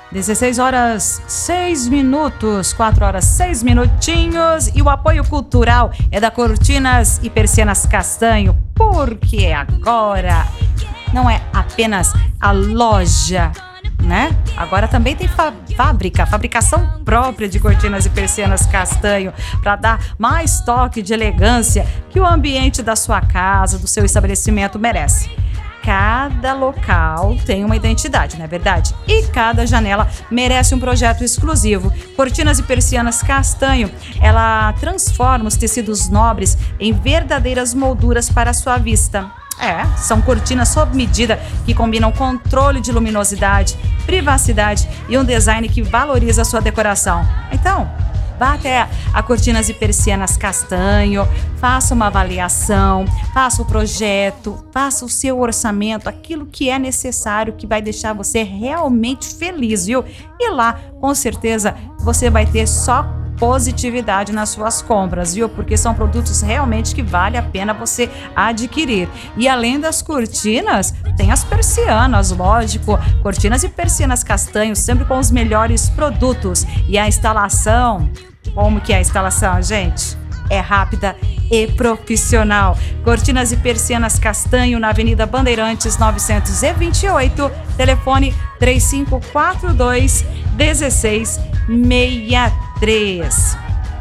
16 horas 6 minutos, 4 horas 6 minutinhos, e o apoio cultural é da Cortinas e Persianas Castanho, porque agora não é apenas a loja, né? Agora também tem fabricação própria de cortinas e persianas castanho, para dar mais toque de elegância que o ambiente da sua casa, do seu estabelecimento merece. Cada local tem uma identidade, não é verdade? E cada janela merece um projeto exclusivo. Cortinas e Persianas Castanho, ela transforma os tecidos nobres em verdadeiras molduras para a sua vista. São cortinas sob medida que combinam controle de luminosidade, privacidade e um design que valoriza a sua decoração. Então, vá até a Cortinas e Persianas Castanho, faça uma avaliação, faça o projeto, faça o seu orçamento, aquilo que é necessário, que vai deixar você realmente feliz, viu? E lá, com certeza, você vai ter só positividade nas suas compras, viu? Porque são produtos realmente que vale a pena você adquirir. E além das cortinas, tem as persianas, lógico. Cortinas e Persianas Castanho, sempre com os melhores produtos. E a instalação, como que é a instalação, gente? É rápida e profissional. Cortinas e Persianas Castanho, na Avenida Bandeirantes 928, telefone 3542 1663.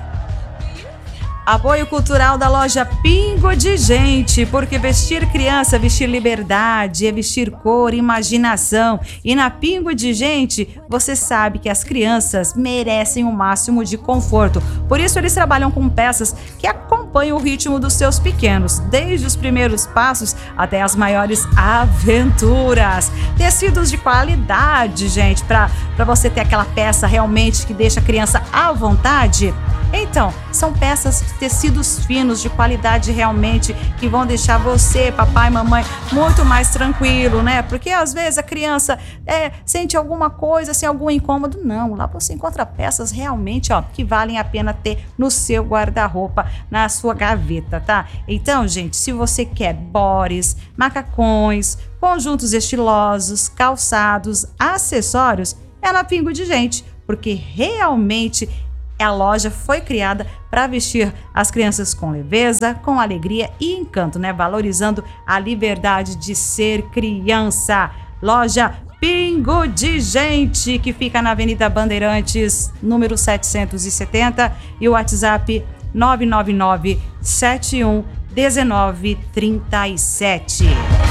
Apoio cultural da loja Pingo de Gente, porque vestir criança é vestir liberdade, é vestir cor, imaginação. E na Pingo de Gente, você sabe que as crianças merecem o máximo de conforto. Por isso, eles trabalham com peças que acompanham o ritmo dos seus pequenos, desde os primeiros passos até as maiores aventuras. Tecidos de qualidade, gente, para você ter aquela peça realmente que deixa a criança à vontade. Então, são peças, tecidos finos, de qualidade realmente, que vão deixar você, papai, mamãe, muito mais tranquilo, né? Porque às vezes a criança sente alguma coisa, assim, algum incômodo. Não, lá você encontra peças realmente, que valem a pena ter no seu guarda-roupa, na sua gaveta, tá? Então, gente, se você quer bores, macacões, conjuntos estilosos, calçados, acessórios, é na Pingo de Gente, porque realmente a loja foi criada para vestir as crianças com leveza, com alegria e encanto, né? Valorizando a liberdade de ser criança. Loja Pingo de Gente, que fica na Avenida Bandeirantes, número 770, e o WhatsApp 999 71 1937.